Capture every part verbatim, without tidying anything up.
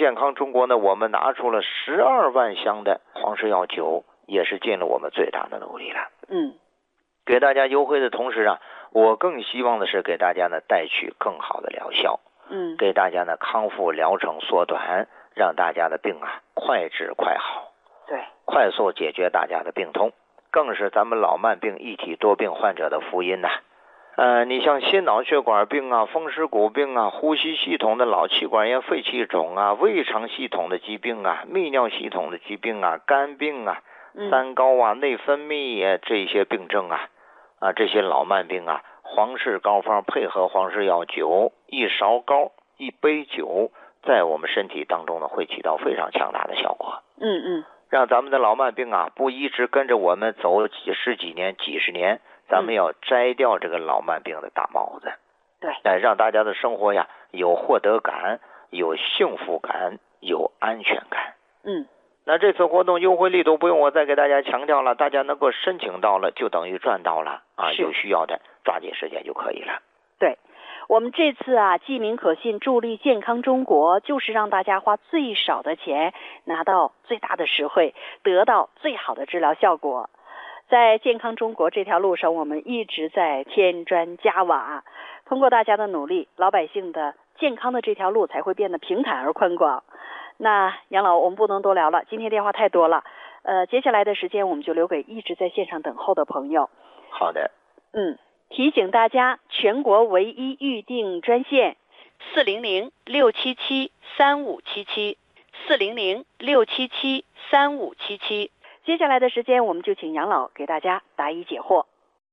健康中国呢，我们拿出了十二万箱的黄氏药酒，也是尽了我们最大的努力了。 嗯， 给大家优惠的同时啊，我更希望的是给大家呢带去更好的疗效， 嗯， 给大家呢康复疗程缩短，让大家的病啊快治快好， 对， 快速解决大家的病痛，更是咱们老慢病一体多病患者的福音呐、啊。呃，你像心脑血管病啊、风湿骨病啊、呼吸系统的脑气管炎、肺气肿啊、胃肠系统的疾病啊、泌尿系统的疾病啊、肝病啊、三高啊、内分泌啊这些病症啊，啊这些老慢病啊，黄氏膏方配合黄氏药酒，一勺膏一杯酒，在我们身体当中呢会起到非常强大的效果。 嗯嗯， 让咱们的老慢病啊不一直跟着我们走几十几年、几十年。咱们要摘掉这个老慢病的大帽子， 对， 哎，让大家的生活呀有获得感、有幸福感、有安全感。 嗯， 那这次活动优惠力度不用我再给大家强调了，大家能够申请到了就等于赚到了啊！有需要的抓紧时间就可以了。 对，我们这次啊，记名可信，助力健康中国，就是让大家花最少的钱，拿到最大的实惠，得到最好的治疗效果。在健康中国这条路上，我们一直在添砖加瓦，通过大家的努力，老百姓的健康的这条路才会变得平坦而宽广。那杨老，我们不能多聊了，今天电话太多了，呃，接下来的时间我们就留给一直在线上等候的朋友。 好的。 嗯，提醒大家，全国唯一预订专线四零零六七七三五七七，四零零六七七三五七七。接下来的时间，我们就请杨老给大家答疑解惑。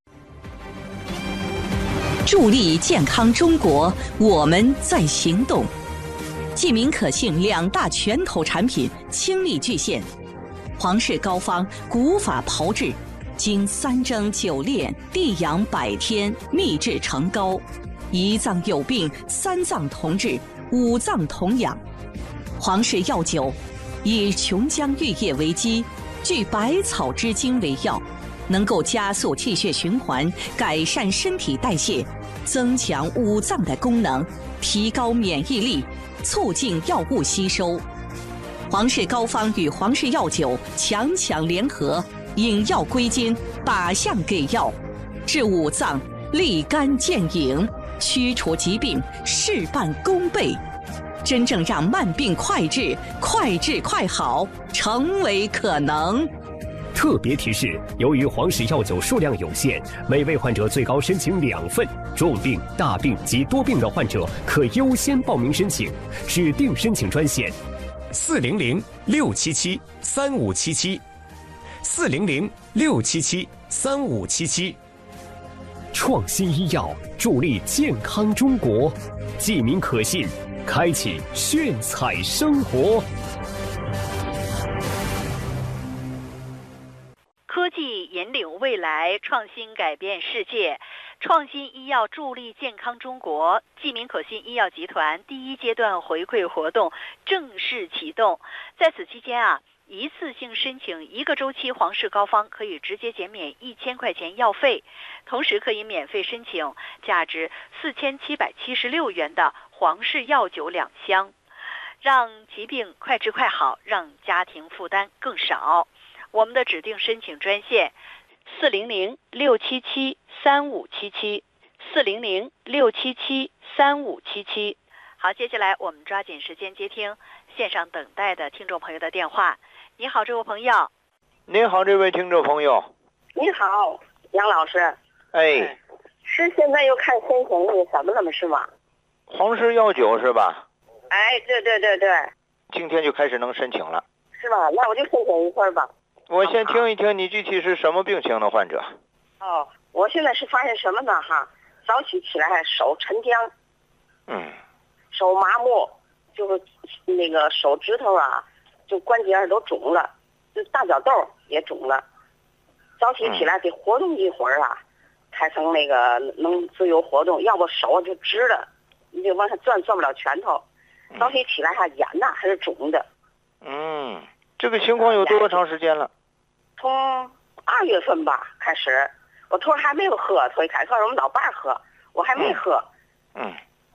助力健康中国，我们在行动。记名可信两大拳头产品倾力巨献，黄氏膏方古法炮制，经三蒸九炼，地养百天，秘制成膏，一脏有病三脏同治，五脏同养。黄氏药酒以琼浆玉液为基，聚百草之精为药，能够加速气血循环，改善身体代谢，增强五脏的功能，提高免疫力，促进药物吸收。黄氏膏方与黄氏药酒强强联合，引药归经，靶向给药，治五脏立竿见影，驱除疾病事半功倍，真正让慢病快治、快治快好成为可能。 特别提示：由于黄氏药酒数量有限，每位患者最高申请两份，重病、大病及多病的患者可优先报名申请。指定申请专线：四零零六七七三五七七，四零零六七七三五七七。创新医药，助力健康中国，记名可信，开启炫彩生活。 科技引领未来，创新改变世界。创新医药助力健康中国，记名可信医药集团第一阶段回馈活动正式启动。在此期间啊，一次性申请一个周期黄氏膏方可以直接减免一千块钱药费，同时可以免费申请价值四千七百七十六元的黄氏药酒两箱，让疾病快治快好，让家庭负担更少。我们的指定申请专线四零零六七七三五七七，四零零六七七三五七七。好，接下来我们抓紧时间接听线上等待的听众朋友的电话。你好，这位朋友。 您好，这位听众朋友。 你好，杨老师。 哎， 是现在又看申请那什么了吗？是吗？ 黄氏药酒是吧？ 哎，对对对对。 今天就开始能申请了。 是吧？那我就申请一份吧。 我先听一听你具体是什么病情的患者。 哦，我现在是发现什么呢？哈，早起起来手沉僵， 嗯， 手麻木，就是那个手指头啊，就关节都肿了，就大脚豆也肿了。早起起来得活动一会儿啊，才成那个能自由活动，要不手就直了，你就往下转转不了拳头。早起起来还眼呐还是肿的。 嗯，这个情况有多长时间了？ 从二月份吧开始，我头还没有喝，所以开始我们老伴喝，我还没喝。 嗯，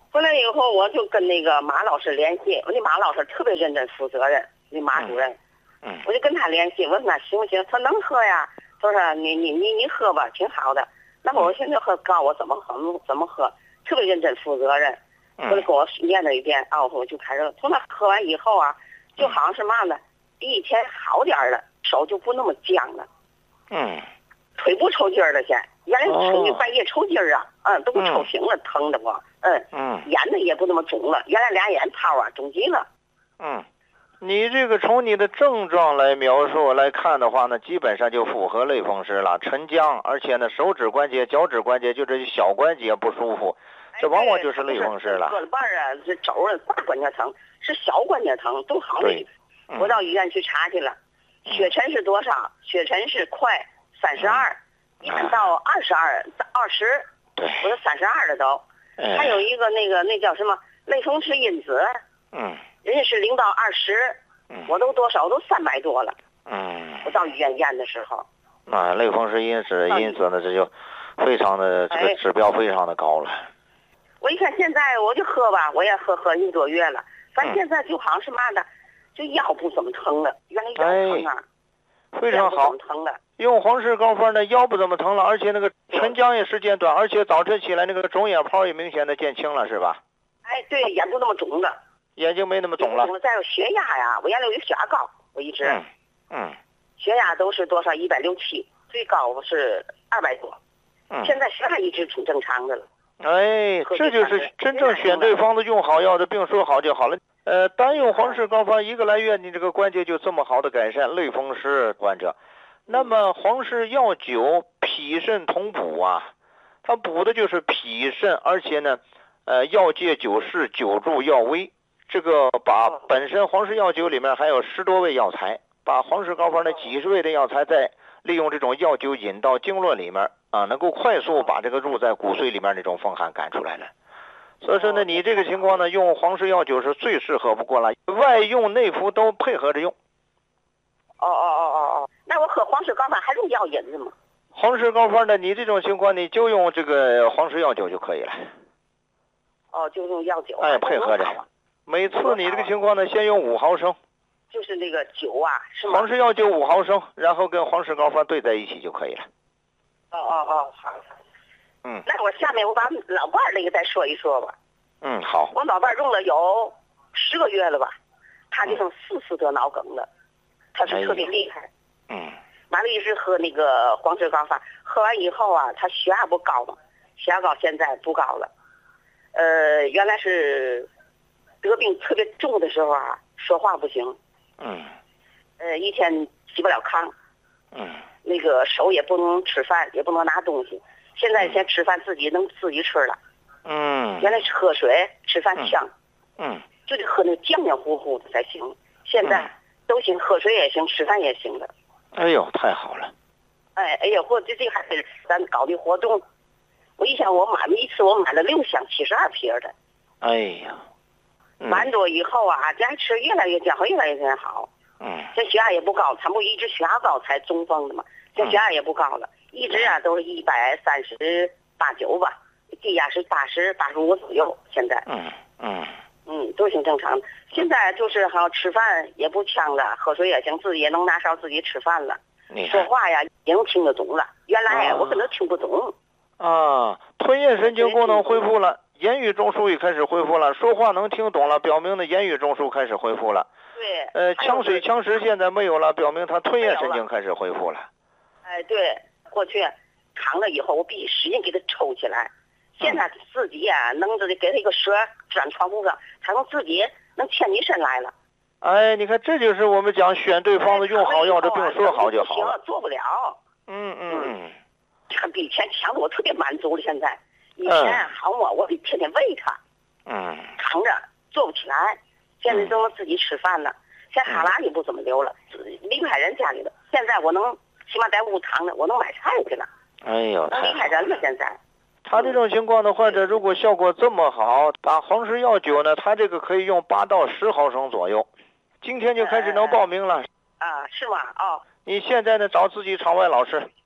回来以后，我就跟那个马老师联系，我那马老师特别认真负责任，那马主任， 嗯， 我就跟他联系，问他行不行？他能喝呀。他说你你你你喝吧，挺好的。那么我现在喝，告诉我怎么喝怎么喝，特别认真负责任。后来跟我念了一遍啊，我就开始从那喝完以后啊，就好像是嘛呢，比以前好点了，手就不那么僵了。 嗯， 腿不抽筋儿了，现在原来抽哦半夜抽筋儿啊，嗯，都不抽醒了，疼的我，嗯嗯眼呢也不那么肿了，原来俩眼泡啊肿极了。 嗯，你这个从你的症状来描述来看的话呢，基本上就符合类风湿了，沉僵，而且呢手指关节、脚趾关节就这小关节不舒服，这往往就是类风湿了。 胳膊瓣啊，这肘啊，大关节疼，是小关节疼，都好了。 嗯、 我到医院去查去了，血沉是多少？血沉是快三十二，一直到二十二、二十，我都三十二了都。 哎、 还有一个那个那叫什么类风湿因子， 嗯， 人家是零到二十，我都多少？我都三百多了。 嗯， 我到医院验的时候， 啊，类风湿因子因子呢，这就非常的这个指标非常的高了。哎、 我一看现在我就喝吧，我也喝喝一个多月了，反正现在就好像是嘛的，就腰不怎么疼了，原来腰疼啊。 哎、非常好。 疼了。 用黄氏膏方呢，腰不怎么疼了，而且那个沉僵也时间短，而且早晨起来那个肿眼泡也明显的减轻了，是吧？ 哎，对，眼不那么肿了， 眼睛没那么肿了。 再有血压呀，我原来有血压高，我一直， 嗯，嗯， 血压都是多少一百六七，最高是二百多， 嗯， 现在血压一直挺正常的了。 哎，这就是真正选对方子，用好药的病说好就好了。呃，单用黄氏膏方一个来月，你这个关节就这么好的改善类风湿患者。那么黄氏药酒脾肾同补啊，它补的就是脾肾，而且呢，呃，药借酒势，酒助药微。这个把本身黄氏药酒里面还有十多味药材，把黄氏膏方的几十味的药材再利用这种药酒引到经络里面啊，能够快速把这个入在骨髓里面那种风寒赶出来了。所以说呢，你这个情况呢，用黄氏药酒是最适合不过了，外用内服都配合着用。 哦哦哦哦哦，那我喝黄氏膏方还用药引子吗？ 黄氏膏方呢，你这种情况你就用这个黄氏药酒就可以了。 哦，就用药酒。 哎，配合着。每次你这个情况呢，先用五毫升。 就是那个酒啊，是吗？ 黄氏药酒五毫升，然后跟黄氏膏方兑在一起就可以了。 哦哦哦，好。 嗯。 那我下面我把老伴儿那个再说一说吧。 嗯，好。 我老伴儿用了有十个月了吧，他就剩四次得脑梗了，他是特别厉害。 嗯。 完了，一直喝那个黄氏膏方，喝完以后啊，他血压不高嘛，血压高现在不高了。呃，原来是得病特别重的时候啊，说话不行。 嗯。 呃，一天起不了炕。 嗯。 那个手也不能吃饭，也不能拿东西。现在先吃饭自己能自己吃了。 嗯。 原来是喝水吃饭呛。 嗯。 就得喝那浆浆糊糊的才行。现在都行，喝水也行，吃饭也行了。 哎呦，太好了！ 哎哎呀，或这这还是咱搞的活动。我一想，我买了一次，我买了六箱七十二瓶的。 哎呀。 嗯、完多以后啊，这还吃越来越健好，越来越好。 嗯。 这血压也不高，他不一直血压高才中风的嘛。这血压也不高了，一直啊都是一百三十八九吧，低压是八十八十五左右。现在。 嗯嗯。 嗯，都挺正常的。现在就是好吃饭也不呛了，喝水也行，自己也能拿勺自己吃饭了。说话呀也能听得懂了，原来我根本听不懂。 啊，吞咽神经功能恢复了，言语中枢也开始恢复了，说话能听懂了，表明的言语中枢开始恢复了。 对。 呃，呛水呛食现在没有了，表明他吞咽神经开始恢复了。 哎，对，过去扛了以后，我必须使劲给他抽起来。现在自己呀、啊，能自己给他一个舌粘窗户上，他能自己能牵起身来了。 哎，你看，这就是我们讲选对方子、用好药，这病说好就好了。 行，做不了。 嗯嗯嗯。 他比以前强的我特别满足了。现在以前好我，我得天天喂他。 嗯。 扛着做不起来，现在都能自己吃饭了。现在哈喇也不怎么流了，离不开人家里了。现在我能起码在屋躺着，我能买菜去了。 哎呦， 能离开人了现在。 他这种情况的患者，如果效果这么好，打黄氏药酒呢，他这个可以用八到十毫升左右。今天就开始能报名了。 啊，是吗？哦。 你现在呢，找自己场外老师。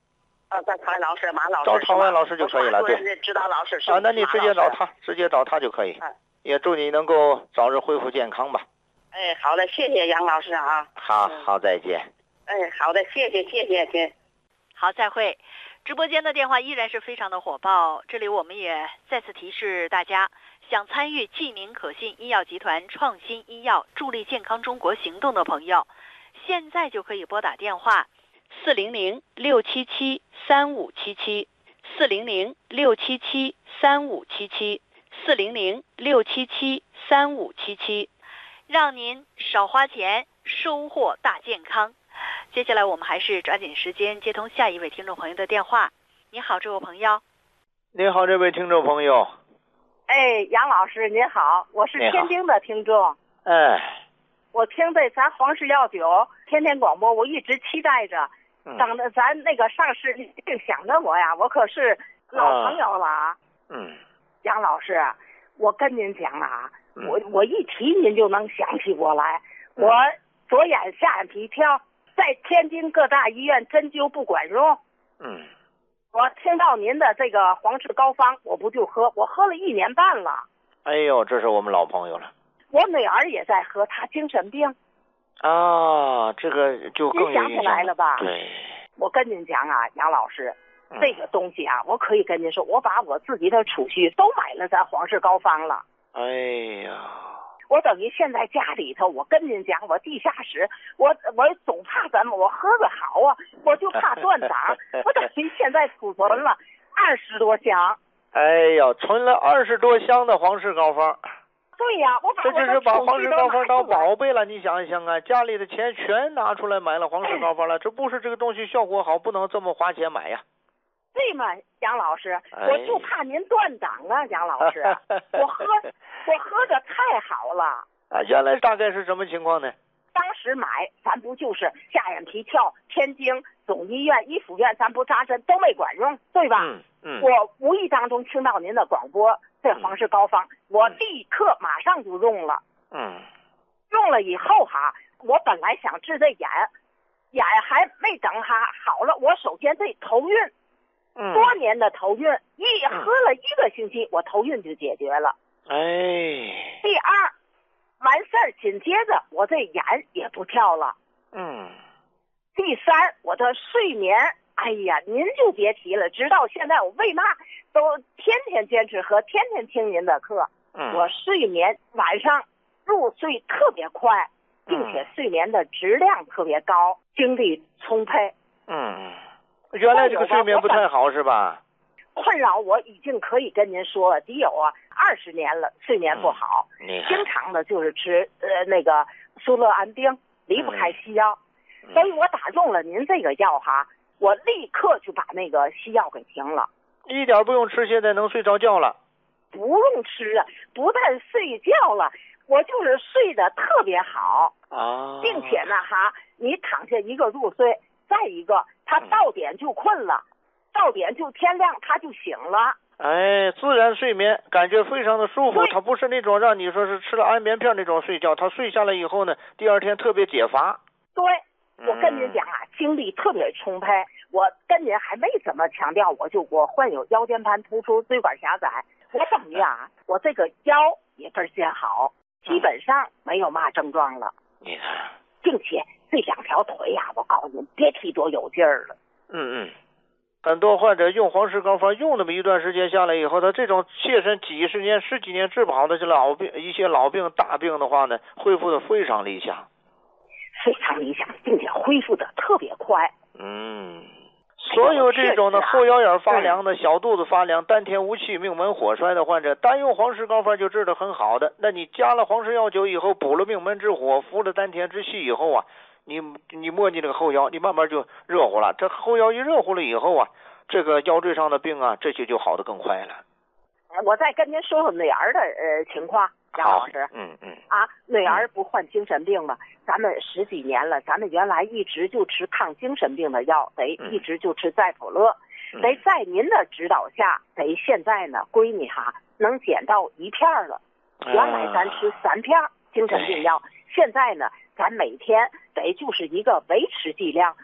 啊，在曹老师、马老师。 找曹文老师就可以了，对。 指导老师是啊，那你直接找他，直接找他就可以。 嗯。 也祝你能够早日恢复健康吧。 哎，好的，谢谢杨老师啊。 好，好，再见。 哎，好的，谢谢，谢谢，谢。 好，再会。直播间的电话依然是非常的火爆，这里我们也再次提示大家，想参与济民可信医药集团创新医药助力健康中国行动的朋友，现在就可以拨打电话四零零六七七三五七七，四零零六七七三五七七，四零零六七七三五七七，让您少花钱，收获大健康。接下来我们还是抓紧时间接通下一位听众朋友的电话。你好，这位朋友。 你好，这位听众朋友。 哎，杨老师您好，我是天津的听众。 哎， 我听这咱黄氏药酒天天广播，我一直期待着， 嗯、 等着咱那个上市，就想着我呀，我可是老朋友了啊。 嗯， 杨老师，我跟您讲啊， 嗯、 我我一提您就能想起我来。 嗯、 我左眼下眼皮跳，在天津各大医院针灸不管用。 嗯。 我听到您的这个黄氏膏方，我不就喝，我喝了一年半了。 哎呦，这是我们老朋友了。 我女儿也在喝，她精神病。 啊，这个就更有您想起来了吧？ 对。 我跟您讲啊，杨老师， 嗯、 这个东西啊，我可以跟您说，我把我自己的储蓄都买了咱黄氏膏方了。 哎呀。 我等于现在家里头，我跟您讲，我地下室，我我总怕咱们我喝个好啊，我就怕断档，我等于现在储存了二十多箱。 哎呀，存了二十多箱的黄氏膏方。 对呀，我把这就是把黄氏膏方当宝贝了。你想一想啊，家里的钱全拿出来买了黄氏膏方了，这不是这个东西效果好，不能这么花钱买呀。 对嘛，杨老师，我就怕您断档啊，杨老师，我喝我喝的太好了啊！原来大概是什么情况呢？ 当时买，咱不就是下眼皮跳，天津总医院、一府院，咱不扎针都没管用，对吧？ 嗯嗯。 我无意当中听到您的广播，这黄氏膏方，我立刻马上就用了。 嗯。 用了以后哈，我本来想治这眼，眼还没等哈好了，我首先这头晕。 嗯、 多年的头晕，一喝了一个星期，嗯、我头晕就解决了。 哎。 第二，完事儿紧接着我这眼也不跳了。 嗯。 第三，我的睡眠，哎呀，您就别提了，直到现在我为嘛都天天坚持喝，天天听您的课。 嗯。 我睡眠晚上入睡特别快，并且睡眠的质量特别高，精力充沛。 嗯。原来这个睡眠不太好是吧？ 困扰我已经可以跟您说了，得有啊二十年了，睡眠不好， 嗯、 经常的就是吃呃那个舒乐安定，离不开西药， 嗯、 所以我打中了您这个药哈，我立刻就把那个西药给停了， 一点不用吃，现在能睡着觉了。 不用吃啊，不但睡觉了，我就是睡得特别好啊， 并且呢哈，你躺下一个入睡，再一个他到点就困了。嗯到点就天亮，他就醒了。 哎，自然睡眠，感觉非常的舒服。他不是那种让你说是吃了安眠片那种睡觉，他睡下来以后呢，第二天特别解乏。 对，我跟您讲啊，嗯、精力特别充沛。我跟您还没怎么强调，我就我患有腰间盘突出、椎管狭窄，我等于啊，我这个腰也倍儿见好，基本上没有嘛症状了。 你看， 并且这两条腿呀、啊，我告诉您，别提多有劲儿了。 嗯嗯。很多患者用黄氏膏方用那么一段时间下来以后，他这种切身几十年、十几年治不好的这老病、一些老病、大病的话呢，恢复的非常理想， 非常理想，并且恢复的特别快。 嗯，所有这种的后腰眼发凉的、小肚子发凉、丹田无气、命门火衰的患者，单用黄氏膏方就治得很好的。那你加了黄氏药酒以后，补了命门之火，服了丹田之气以后啊。你你摸你这个后腰，你慢慢就热乎了。这后腰一热乎了以后啊，这个腰椎上的病啊，这些就好得更快了。 我再跟您说说女儿的呃情况，杨老师。 嗯嗯。 啊，女儿不患精神病吗？咱们十几年了，咱们原来一直就吃抗精神病的药，得一直就吃载普乐， 嗯、 得在您的指导下，得现在呢，闺女哈能减到一片了。原来咱吃三片精神病药，现在呢。咱每天得就是一个维持剂量，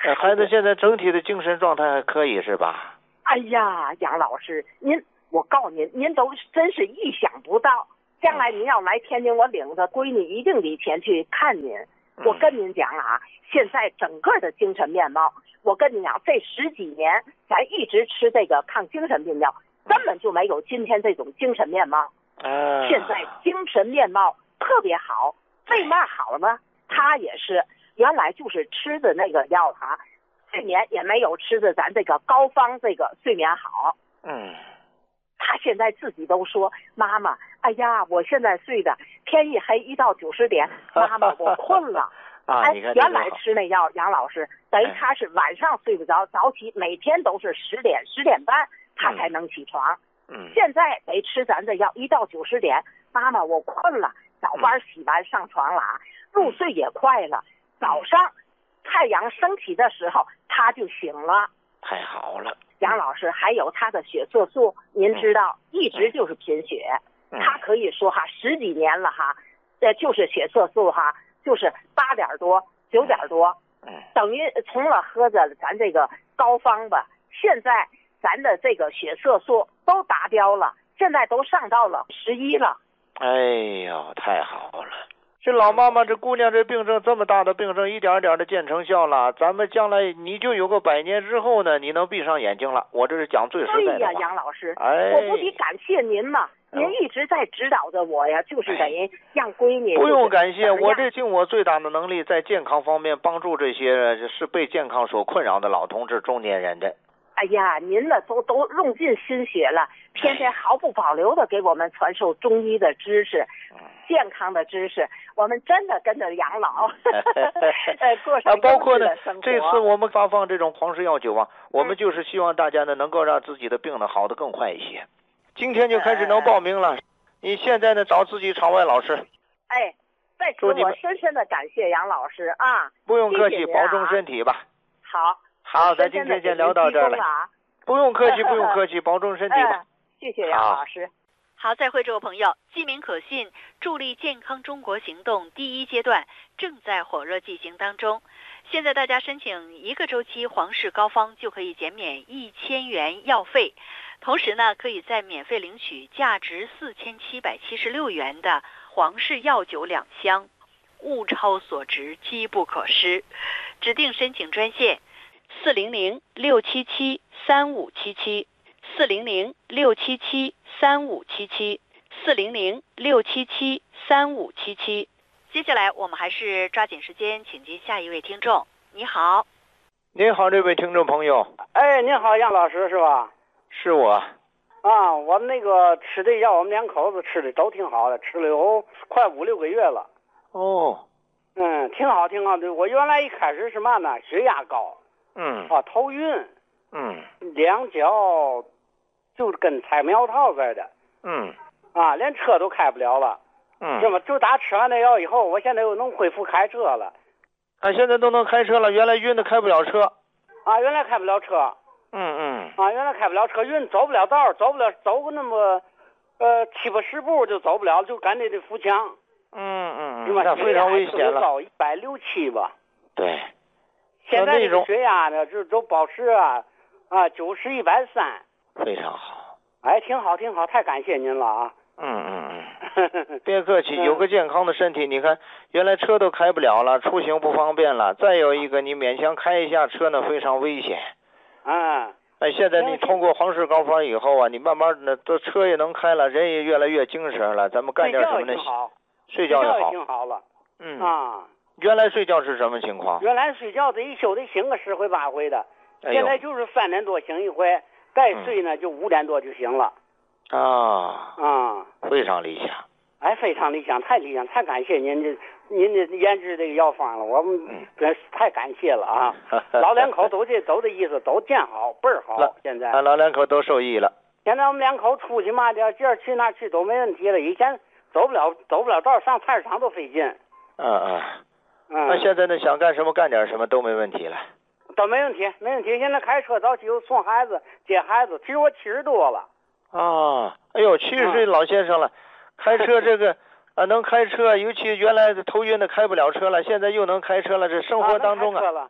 呃，孩子现在整体的精神状态还可以是吧？ 哎呀，杨老师，您，我告诉您，您都真是意想不到，将来您要来天津，我领着闺女一定得前去看您。 嗯、 我跟您讲啊，现在整个的精神面貌，我跟您讲，这十几年咱一直吃这个抗精神病药，根本就没有今天这种精神面貌。 啊， 现在精神面貌特别好，为嘛好呢？他也是原来就是吃的那个药哈、啊，睡眠也没有吃的咱这个膏方这个睡眠好。 嗯， 他现在自己都说，妈妈，哎呀，我现在睡的天一黑一到九十点，妈妈我困了。 啊， 哎， 你看原来吃那药，杨老师等于他是晚上睡不着，早起每天都是十点十点半他才能起床。 嗯， 现在得吃咱这药，一到九十点，妈妈我困了，早班洗完上床了啊，入睡也快了，早上太阳升起的时候他就醒了。 太好了。 杨老师还有他的血色素，您知道、嗯、一直就是贫血、嗯、他可以说哈十几年了哈，呃就是血色素哈就是八点多九点多，嗯，等于从了喝着咱这个膏方吧，现在咱的这个血色素都达标了，现在都上到了十一了。 哎呦，太好了！这老妈妈，这姑娘这病症这么大的病症，一点点的见成效了。咱们将来你就有个百年之后呢，你能闭上眼睛了。我这是讲最实在的话。 对呀，杨老师， 哎， 我不得感谢您嘛。您一直在指导着我呀，就是等于让闺女。 不用感谢，我这尽我最大的能力，在健康方面帮助这些是被健康所困扰的老同志、中年人的。 哎呀，您呢都都用尽心血了，天天毫不保留的给我们传授中医的知识、健康的知识，我们真的跟着养老，呃，过上包括呢， 生活。 这次我们发放这种黄氏药酒啊，我们就是希望大家呢能够让自己的病呢好得更快一些。今天就开始能报名了，你现在呢找自己场外老师。 哎，在此我深深的感谢杨老师啊！ 不用客气， 啊、 保重身体吧。 好。 好，咱今天先聊到这儿了。不用客气，不用客气，保重身体吧。 嗯、谢谢杨老师。 好，再会，诸位朋友，记名可信，助力健康中国行动第一阶段正在火热进行当中。现在大家申请一个周期黄氏膏方就可以减免一千元药费，同时呢，可以再免费领取价值四千七百七十六元的黄氏药酒两箱，物超所值，机不可失。指定申请专线。四零零六七七三五七七，四零零六七七三五七七，四零零六七七三五七七。接下来我们还是抓紧时间，请接下一位听众。你好。 你好，这位听众朋友。 哎，您好，杨老师是吧？ 是我。 啊，我们那个吃的药，我们两口子吃的都挺好的，吃了有快五六个月了。 哦。 嗯，挺好，挺好的。我原来一开始是嘛呢？血压高。 嗯啊，头晕， 嗯， 两脚就跟踩苗套似的， 嗯， 啊，连车都开不了了， 嗯， 这么就打吃完那药以后，我现在又能恢复开车了。 啊，现在都能开车了，原来晕的开不了车。 啊，原来开不了车。 嗯嗯。 啊，原来开不了车，晕走不了道，走不了，走个那么，呃七八十步就走不了，就赶紧得扶墙。 嗯嗯嗯，那非常危险了。 高一百六七吧。 对。 现在这个血压呢，就都保持啊啊九十一百三， 非常好。 哎，挺好挺好，太感谢您了啊！ 嗯嗯嗯，别客气，有个健康的身体，你看原来车都开不了了，出行不方便了。再有一个，你勉强开一下车呢，非常危险。 嗯。 哎，现在你通过黄氏膏方以后啊，你慢慢的这车也能开了，人也越来越精神了。咱们干点什么呢？睡觉也好。 睡觉也挺好了。 嗯啊。 原来睡觉是什么情况？ 原来睡觉这一宿得醒个十回八回的， 哎、 现在就是三点多醒一回，再睡呢、嗯、就五点多就醒了。 啊啊， 非常理想。 哎，非常理想，太理想，太感谢您的您的研制这个药方了，我们真是太感谢了啊！老两口都这都这意思，都见好倍儿好。现在啊，老两口都受益了。 现在我们两口出去嘛点这儿去那儿去都没问题了，以前走不了走不了道，上菜市场都费劲。 嗯嗯。 嗯， 那现在呢，想干什么干点什么都没问题了， 都没问题，没问题。现在开车早起又送孩子接孩子，其实我七十多了。 啊，哎呦，七十岁老先生了，嗯、开车这个啊能开车，尤其原来头晕的开不了车了，现在又能开车了，这生活当中啊， 啊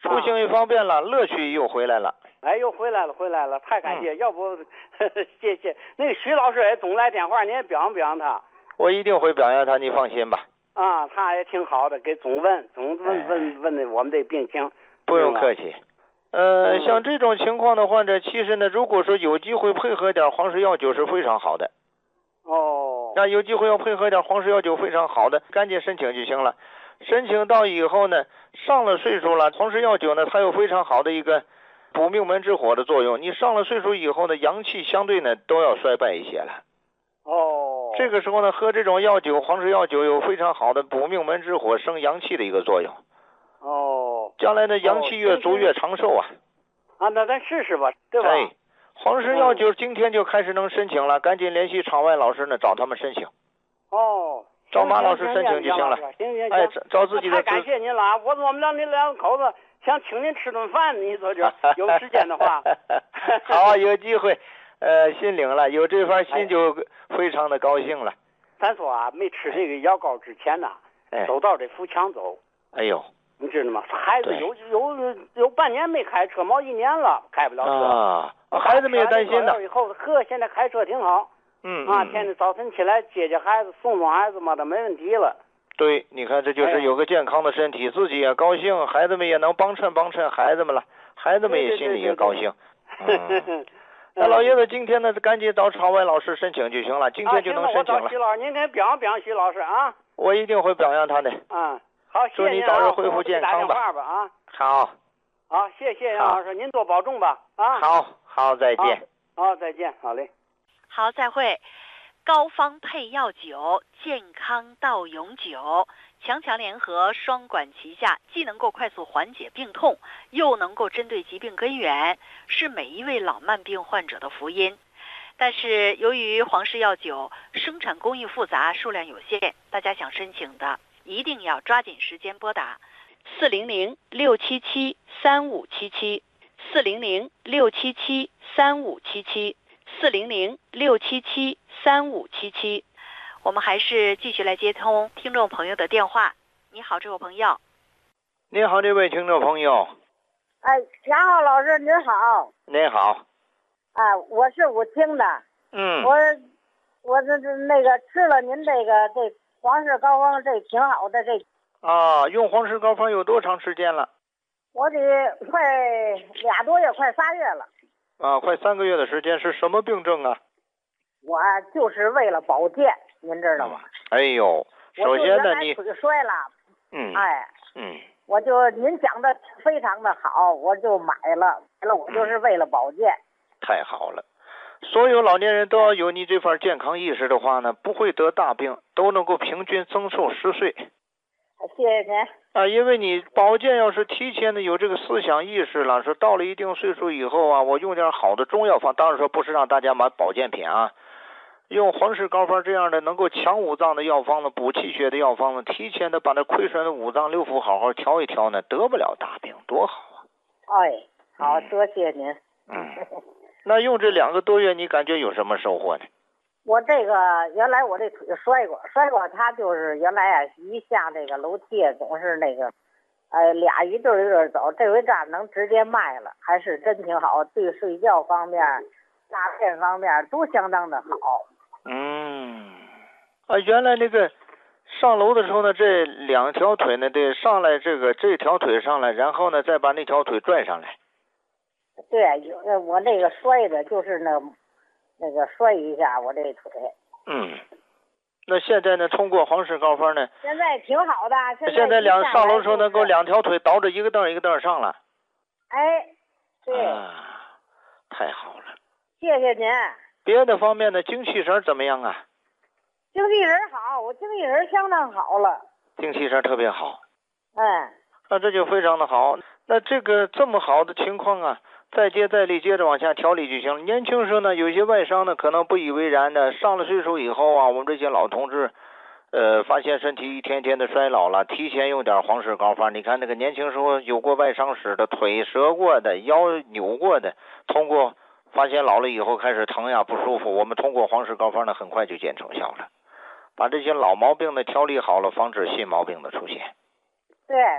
出行也方便了，乐趣又回来了。 哎，又回来了，回来了，太感谢！嗯、要不，呵呵谢谢那个徐老师也总来电话，你也表扬表扬他。 我一定会表扬他，你放心吧。 啊，他也挺好的，给总问总问问问的我们这病情。 不用客气。呃，像这种情况的患者，其实呢，如果说有机会配合点黄氏药酒是非常好的。 哦。 那有机会要配合点黄氏药酒非常好的，赶紧申请就行了。申请到以后呢，上了岁数了，黄氏药酒呢，它有非常好的一个补命门之火的作用。你上了岁数以后呢，阳气相对呢都要衰败一些了。 哦。 这个时候呢，喝这种药酒，黄氏药酒有非常好的补命门之火、生阳气的一个作用。 哦。 将来的阳气越足越长寿啊。 啊，那咱试试吧，对吧？ 哎，黄氏药酒今天就开始能申请了，赶紧联系场外老师呢，找他们申请。 哦。 找马老师申请就行了。 行行行。 哎，找自己的。 太感谢您了啊！我我们两您两口子想请您吃顿饭，你说这有时间的话。 好，有机会，呃，心领了，有这番心就非常的高兴了。 咱说啊，没吃这个药膏之前呐， 哎、 走道得扶墙走。 哎呦， 你知道吗？孩子有有有半年没开车，毛一年了，开不了车。 啊，孩子们也担心呢。 以后呵，现在开车挺好。 嗯啊，天天早晨起来接接孩子，送送孩子嘛，都没问题了。 对，你看这就是有个健康的身体，哎、自己也高兴，孩子们也能帮衬帮衬孩子们了，孩子们也心里也高兴。嗯、那老爷子今天呢，赶紧找场外老师申请就行了，今天就能申请了。 啊、我找徐老师，您给表扬表扬徐老师啊。 我一定会表扬他的。 啊，好， 祝你早日恢复健康吧。 吧啊， 好。 好，谢谢杨老师，您多保重吧啊。 好，好，再见。 好，好再见，好嘞。 好，再会。膏方配药酒，健康到永久，强强联合，双管齐下，既能够快速缓解病痛，又能够针对疾病根源，是每一位老慢病患者的福音。但是由于黄氏药酒生产工艺复杂，数量有限，大家想申请的一定要抓紧时间拨打四零零六七七三五七七四零零六七七三五七七四零零六七七三五七七。我们还是继续来接通听众朋友的电话。你好，这位朋友。 你好，这位听众朋友。 哎，杨浩老师您好。 您好。 啊，我是武清的。 嗯。 我我这这那个吃了您这个这黄氏膏方，这挺好的这。 啊，用黄氏膏方有多长时间了？ 我得快俩多月，快仨月了。 啊，快三个月的时间，是什么病症啊？ 我就是为了保健，您知道吗？ 哎呦，首先呢，你腿摔了， 嗯， 哎， 嗯， 我就您讲的非常的好，我就买了，买了，我就是为了保健。 太好了，所有老年人都要有你这份健康意识的话呢，不会得大病，都能够平均增寿十岁。 谢谢您。 啊，因为你保健要是提前的有这个思想意识了，说到了一定岁数以后啊，我用点好的中药方，当然说不是让大家买保健品啊，用黄氏膏方这样的能够强五脏的药方子、补气血的药方子，提前的把那亏损的五脏六腑好好调一调呢，得不了大病，多好啊！ 哎，好，多谢您。 嗯，那用这两个多月，你感觉有什么收获呢？ 我这个原来我这腿摔过，摔过，他就是原来啊一下这个楼梯总是那个，呃俩一对一对走，这回这样能直接迈了，还是真挺好，对睡觉方面、大便方面都相当的好。 嗯，啊，原来那个上楼的时候呢，这两条腿呢得上来，这个这条腿上来，然后呢再把那条腿拽上来。 对，有我那个摔的就是那。那个摔一下我这腿。 嗯，那现在呢？通过黄氏膏方呢？ 现在挺好的。现在现在两上楼时候能够两条腿倒着一个凳一个凳上了。 哎，对。 啊，太好了。 谢谢您。 别的方面呢？精气神怎么样啊？ 精气神好，我精气神相当好了。 精气神特别好。 嗯。 那这就非常的好。那这个这么好的情况啊。再接再厉，接着往下调理就行了。年轻时候呢，有些外伤呢可能不以为然的，上了岁数以后啊，我们这些老同志，呃，发现身体一天天的衰老了，提前用点黄氏膏方。你看那个年轻时候有过外伤史的，腿折过的，腰扭过的，通过发现老了以后开始疼呀不舒服，我们通过黄氏膏方呢，很快就见成效了，把这些老毛病呢调理好了，防止新毛病的出现。 对，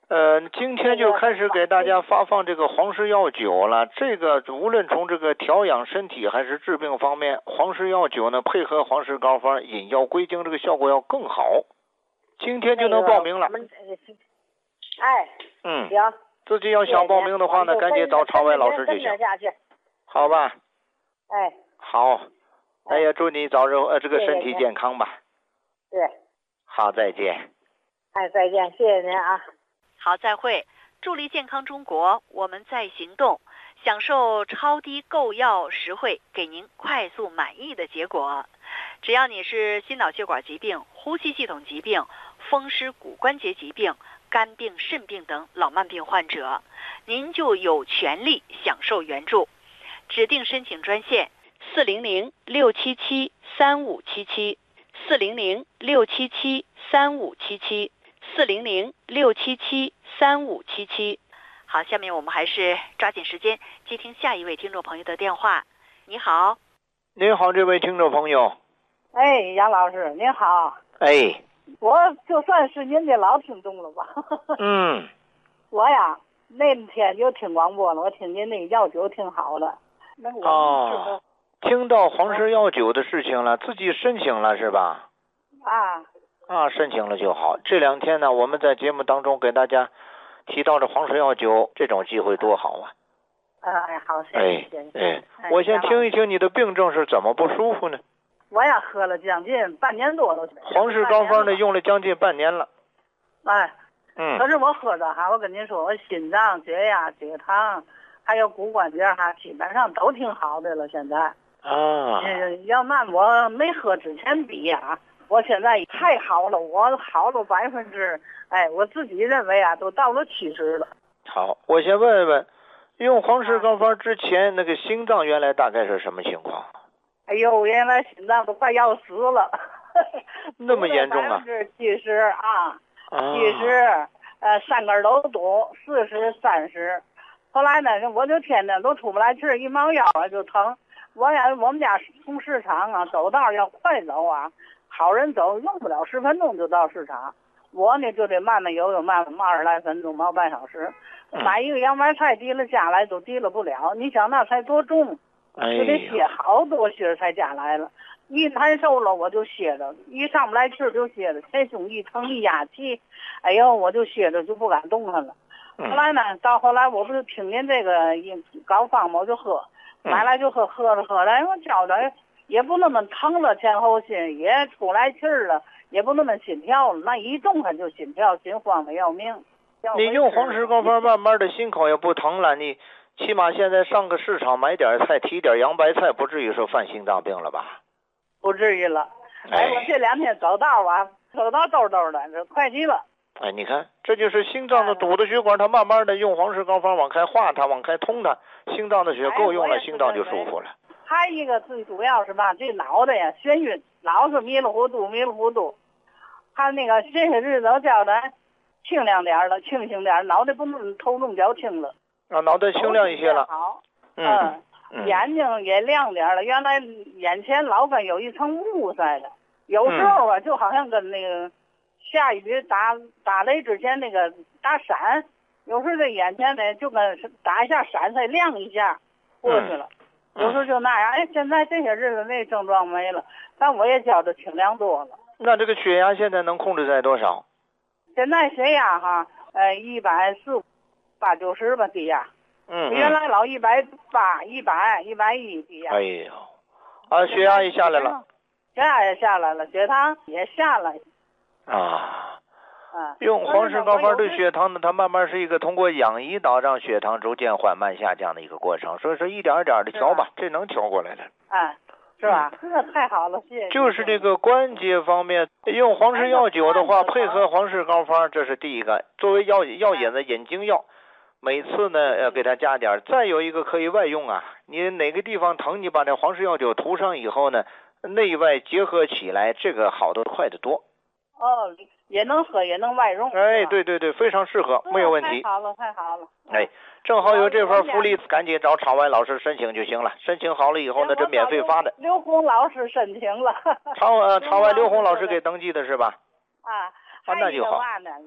呃，今天就开始给大家发放这个黄氏药酒了。这个无论从这个调养身体还是治病方面，黄氏药酒呢配合黄氏膏方引药归经，这个效果要更好。今天就能报名了。 哎， 嗯， 行。 自己要想报名的话呢，赶紧找常伟老师就行。好吧。 哎。 好。哎呀，祝你早日呃这个身体健康吧。 对。 好，再见。 哎，再见，谢谢您啊。 好，再会。助力健康中国，我们在行动，享受超低购药实惠，给您快速满意的结果。只要你是心脑血管疾病、呼吸系统疾病、风湿骨关节疾病、肝病、肾病等老慢病患者，您就有权利享受援助。指定申请专线四零零六七七三五七七，四零零六七七三五七七，四零零六七七三五七七。好，下面我们还是抓紧时间接听下一位听众朋友的电话。你好。 您好，这位听众朋友。 哎，杨老师您好。 哎。 我就算是您的老听众了吧。 嗯。 我呀，那天就听广播了，我听您那药酒挺好的。那我哦。听到黄氏药酒的事情了，自己申请了是吧？ 啊。 啊，申请了就好。这两天呢，我们在节目当中给大家提到这黄氏药酒，这种机会多好啊！ 哎，好，谢谢。 哎哎，我先听一听你的病症是怎么不舒服呢？ 我呀，喝了将近半年多了。 黄氏膏方呢，用了将近半年了。 哎， 嗯。 可是我喝的哈，我跟您说，我心脏、血压、血糖，还有骨关节哈，基本上都挺好的了。现在啊， 嗯，要那我没喝之前比呀，我现在太好了，我好了百分之，哎，我自己认为啊，都到了七十了。 好，我先问问，用黄氏膏方之前那个心脏原来大概是什么情况？ 哎呦，原来心脏都快要死了。 那么严重啊？ 百分之七十啊，七十，呃，三根都堵，四十、三十。后来呢，我就天天都出不来气，一冒腰啊就疼。我呀，我们家从市场啊走道要快走啊，好人走用不了十分钟就到市场，我呢就得慢慢悠悠，慢慢二十来分钟，毛半小时。买一个洋白菜提了下来都提了不了，你想那才多重？就得歇好多歇才下来了。一难受了我就歇着，一上不来气就歇着，前胸一疼一压气，哎呦我就歇着就不敢动弹了。后来呢，到后来我不是听您这个膏方嘛，我就喝，买来就喝，喝着喝着，我觉得也不那么疼了，前后心也出来气儿了，也不那么心跳了，那一动弹就心跳，心慌的要命。 你用黄氏膏方慢慢的心口也不疼了，你起码现在上个市场买点菜，提点洋白菜，不至于说犯心脏病了吧？ 不至于了。哎，我这两天走道啊，走道兜兜的，这快极了。 哎，你看，这就是心脏的堵的血管，它慢慢的用黄氏膏方往开化它，往开通它，心脏的血够用了，心脏就舒服了。 还一个最主要是吧，这脑袋呀眩晕，老是迷了糊涂，迷了糊涂。他那个这些日子我叫他清亮点了，清醒点，脑袋不那么头重脚轻了。 啊，脑袋清亮一些了。 好， 嗯， 嗯眼睛也亮点了。原来眼前老跟有一层雾似的，有时候啊，嗯、就好像跟那个下雨打打雷之前那个打闪，有时候这眼前呢就跟打一下闪才亮一下过去了。嗯、有时候就那样。哎，现在这些日子那症状没了，但我也觉得清凉多了。 那这个血压现在能控制在多少？ 现在血压哈，呃，一百四。八九十吧低压， 嗯， 原来老一百八、一百、一百一低压。 哎呦，啊，血压也下来了， 血压也下来了，血糖也下来。 啊， 啊， 用黄氏膏方对血糖呢，它慢慢是一个通过氧胰岛让血糖逐渐缓慢下降的一个过程，所以说一点一点的调吧，这能调过来的。 啊，是吧？这个太好了，谢谢。 就是这个关节方面，用黄氏药酒的话，配合黄氏膏方，这是第一个，作为药药引子引经药。每次呢要给它加点，再有一个可以外用啊，你哪个地方疼，你把这黄氏药酒涂上以后呢，内外结合起来，这个好得快得多。 哦，也能喝也能外用。 哎，对对对，非常适合，没有问题。 太好了，太好了。 哎，正好有这份福利，赶紧找场外老师申请就行了。申请好了以后呢，这免费发的。 刘红老师申请了。 场呃场外刘红老师给登记的是吧？ 啊， 啊，那就好。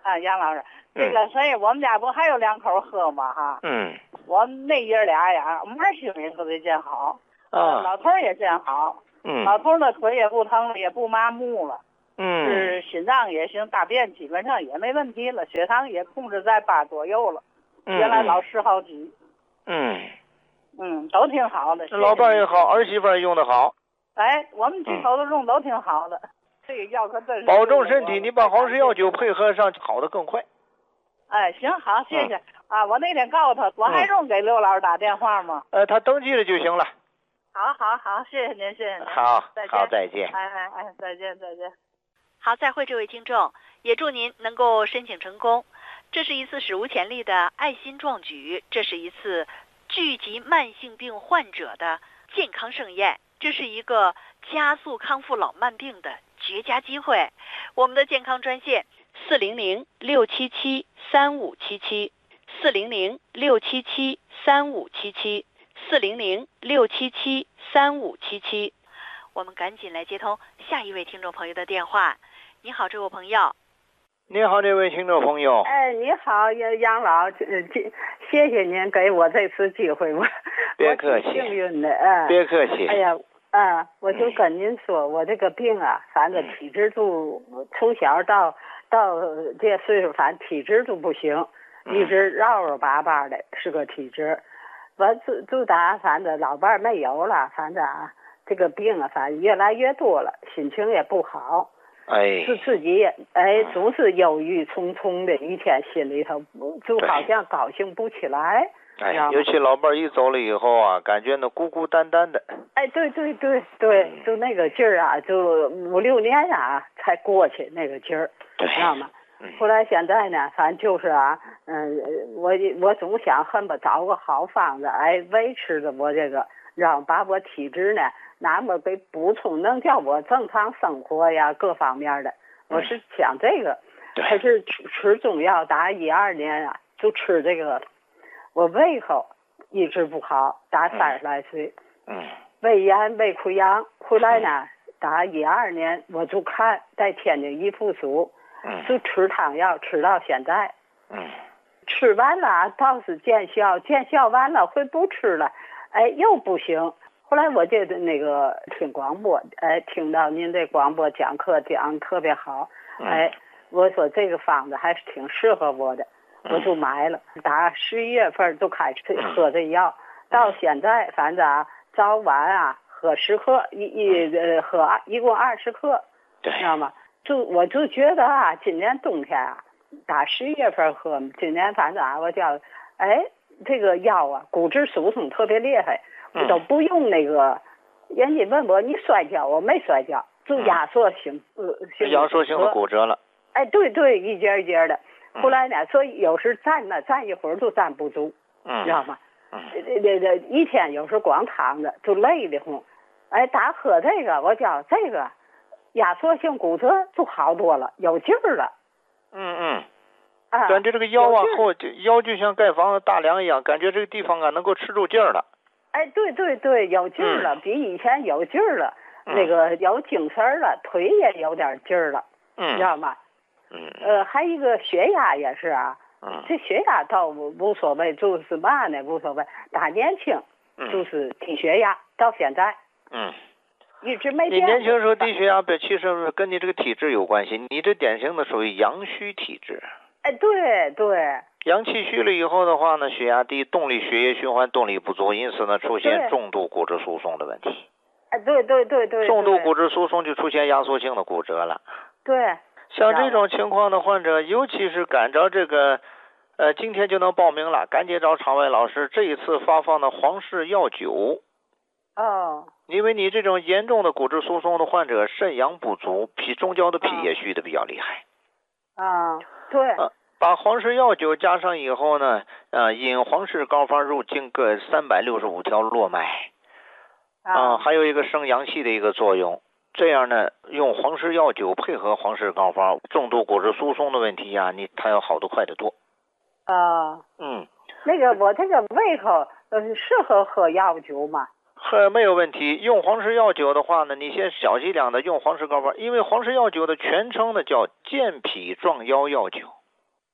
啊，杨老师，这个所以我们家不还有两口喝吗？哈， 嗯， 我们那爷俩呀，我们儿媳妇也特别见好， 啊， 老头儿也见好， 嗯， 老头儿的腿也不疼了，也不麻木了， 嗯， 是心脏也行，大便基本上也没问题了，血糖也控制在八左右了， 嗯， 原来老十好几， 嗯， 嗯，都挺好的。 老伴也好，儿媳妇也用的好。 哎，我们几口子用都挺好的，这个药可真是保重身体，你把黄氏药酒配合上，好的更快。 哎，行好，谢谢、嗯、啊！我那天告诉他，我还用给刘老师打电话吗？ 呃，他登记了就行了。 好，好，好，谢谢您，谢谢您。 好， 再见， 好，再见。 哎哎哎，再见，再见。 好，再会，这位听众，也祝您能够申请成功。这是一次史无前例的爱心壮举，这是一次聚集慢性病患者的健康盛宴，这是一个加速康复老慢病的绝佳机会。我们的健康专线四零零六七七三五七七，四零零六七七三五七七，四零零六七七三五七七。我们赶紧来接通下一位听众朋友的电话。你好，这位朋友。 你好，这位听众朋友。 哎，你好，杨杨老，谢谢您给我这次机会，我别客气， 我挺幸运的，嗯， 别客气。 哎呀，啊，我就跟您说，我这个病啊，反正体质就从小到到这岁数，反正体质就不行，一直绕绕巴巴的，是个体质。我就就打，反正老伴没有了，反正啊，这个病啊，反正越来越多了，心情也不好。 哎， 是自己也哎，总是忧郁忡忡的，一天心里头就好像高兴不起来。 哎，尤其老伴一走了以后啊，感觉那孤孤单单的。 哎，对对对对，就那个劲儿啊，就五六年啊才过去那个劲儿，知道吗？后来现在呢，反正就是啊，嗯，我我总想恨不找个好方子，哎，维持着我这个，让把我体质呢。那么给补充，能叫我正常生活呀，各方面的，我是想这个。还是吃吃中药，打一二年啊，就吃这个，我胃口一直不好，打三十来岁， 嗯， 胃炎、胃溃疡，后来呢，打一二年我就看在天津一附属， 嗯， 就吃汤药，吃到现在， 嗯， 吃完了倒是见效，见效完了会不吃了，哎，又不行。后来我就那个听广播，哎，听到您这广播讲课讲特别好，哎，我说这个方子还是挺适合我的，我就买了。打十一月份就开始喝这药，到现在反正啊，早晚啊喝十克，一一呃喝一共二十克，知道吗？就我就觉得啊，今年冬天啊，打十一月份喝，今年反正啊，我叫哎这个药啊，骨质疏松特别厉害。我都不用那个，人家问我你摔跤，我没摔跤，就压缩性呃压缩性的骨折了。 哎，对对，一节一节的。后来呢，所以有时站呢站一会儿就站不住， 嗯， 知道吗？ 嗯， 这这这一天有时光躺着就累得慌。哎，打喝这个，我叫这个压缩性骨折就好多了，有劲儿了。 嗯嗯。 啊， 感觉这个腰啊后腰就像盖房子大梁一样，感觉这个地方啊能够吃住劲儿了。 哎，对对对，有劲儿了，嗯、比以前有劲儿了， 嗯、 那个有精神了，腿也有点劲儿了， 嗯， 知道吗？ 嗯， 呃，还一个血压也是啊， 嗯， 这血压倒无无所谓，就是嘛呢无所谓，打年轻就是低血压，到现在， 嗯， 一直没变。 你年轻时候低血压，其实跟你这个体质有关系，你这典型的属于阳虚体质。 哎，对对。 阳气虚了以后的话呢，血压低，动力血液循环动力不足，因此呢出现重度骨质疏松的问题。 哎，对对对对。 重度骨质疏松就出现压缩性的骨折了。 对。 像这种情况的患者，尤其是赶着这个，呃，今天就能报名了，赶紧找场外老师。这一次发放的黄氏药酒。 哦。 因为你这种严重的骨质疏松的患者，肾阳不足，脾中焦的脾也虚的比较厉害。 啊，对。 啊把黄氏药酒加上以后呢，呃，引黄氏膏方入经各三百六十五条络脉，啊、呃，还有一个生阳气的一个作用。这样呢，用黄氏药酒配合黄氏膏方，重度骨质疏松的问题呀、啊，你它要好得快得多。 啊， 嗯， 那个我这个胃口呃适合喝药酒吗？ 喝没有问题。用黄氏药酒的话呢，你先小剂量的用黄氏膏方，因为黄氏药酒的全称呢叫健脾壮腰药酒。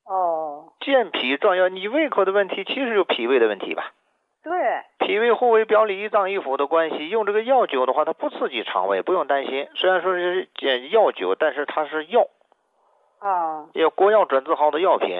哦。 健脾壮腰，你胃口的问题其实就脾胃的问题吧？ 对。 脾胃互为表里一脏一腑的关系，用这个药酒的话，它不刺激肠胃，不用担心。虽然说是药酒，但是它是药。 啊。 要国药准字号的药品。